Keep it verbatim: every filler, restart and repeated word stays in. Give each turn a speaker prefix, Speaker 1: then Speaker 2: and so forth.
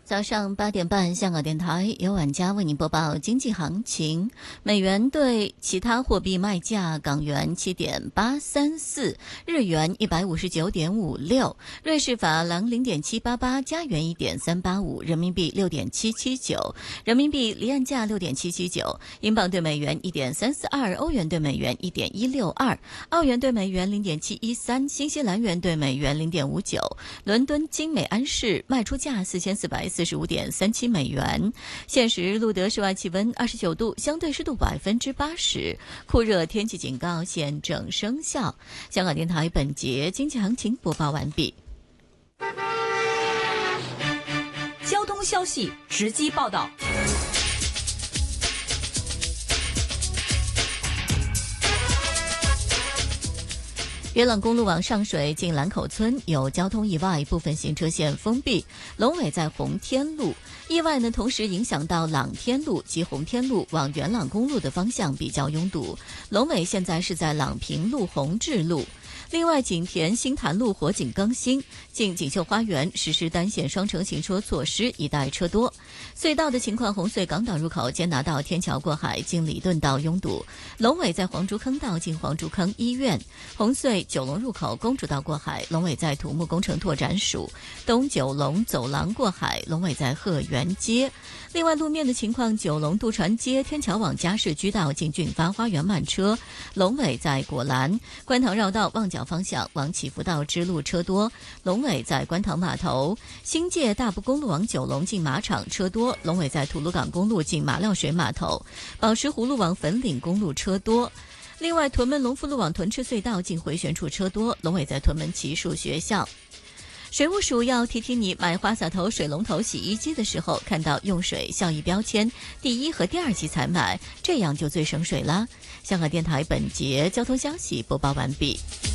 Speaker 1: 早上八点半，香港电台由晚家为您播报经济行情。美元对其他货币卖价：港元七点八三四，日元一百五十九点五六，瑞士法郎零点七八八，加元一点三八五，人民币六点七七九，人民币离岸价六点七七九，英镑对美元一点三四二，欧元对美元一点一六二，澳元对美元零点七一三，新西兰元对美元零点五九。伦敦金美安市卖出价四千四百四十五点三七美元。现时录得室外气温二十九度，相对湿度百分之八十，酷热天气警告现正生效。香港电台本节经济行情播报完毕。
Speaker 2: 交通消息直击报道。
Speaker 1: 元朗公路往上水进兰口村有交通意外，部分行车线封闭。龙尾在红天路，意外呢同时影响到朗天路及红天路往元朗公路的方向比较拥堵。龙尾现在是在朗平路宏志路。另外，景田新潭路火警更新，进锦绣花园实施单线双程行车措施，一带车多。隧道的情况，红隧港岛入口坚拿道天桥过海进礼顿道拥堵，龙尾在黄竹坑道进黄竹坑医院。红隧九龙入口公主道过海，龙尾在土木工程拓展署。东九龙走廊过海，龙尾在鹤园街。另外路面的情况，九龙渡船街天桥往嘉市居道进俊发花园慢车，龙尾在果栏。观塘绕道旺角方向往祈福道支路车多，龙尾在观塘码头。新界大埔公路往九龙进马场车多，龙尾在吐露港公路进马料水码头。宝石湖路往粉岭公路车多。另外，屯门龙富路往屯赤隧道进回旋处车多，龙尾在屯门骑术学校。水务署要提提你，买花洒头、水龙头、洗衣机的时候，看到用水效益标签第一和第二级才买，这样就最省水了。香港电台本节交通消息播报完毕。